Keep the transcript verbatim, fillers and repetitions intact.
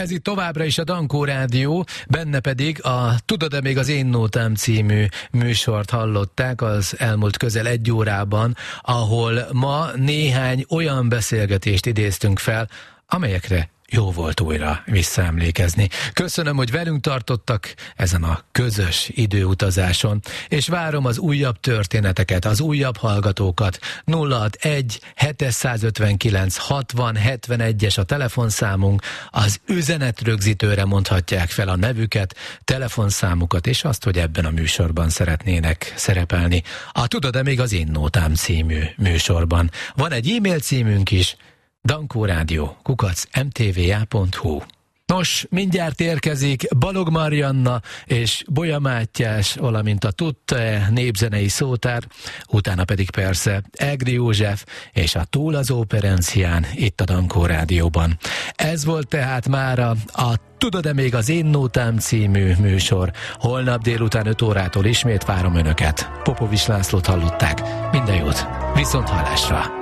Ez itt továbbra is a Dankó Rádió, benne pedig a Tudod-e még az Én Nótám című műsort hallották az elmúlt közel egy órában, ahol ma néhány olyan beszélgetést idéztünk fel, amelyekre jó volt újra visszaemlékezni. Köszönöm, hogy velünk tartottak ezen a közös időutazáson, és várom az újabb történeteket, az újabb hallgatókat. nulla hatvanegy hétszázötvenkilenc hatvan hetvenegyes a telefonszámunk, az üzenetrögzítőre mondhatják fel a nevüket, telefonszámukat, és azt, hogy ebben a műsorban szeretnének szerepelni. A Tudod-e még az Én Nótám című műsorban. Van egy e-mail címünk is, dankórádió kukac em té vé á pont hu. Nos, mindjárt érkezik Balog Marianna és Bolya Mátyás, valamint a Tudta-e népzenei szótár, utána pedig persze Egri József és a Túl az Óperencián itt a Dankó Rádióban. Ez volt tehát mára a Tudod-e még az Én Nótám című műsor. Holnap délután öt órától ismét várom Önöket. Popovics Lászlót hallották. Minden jót, viszont hallásra!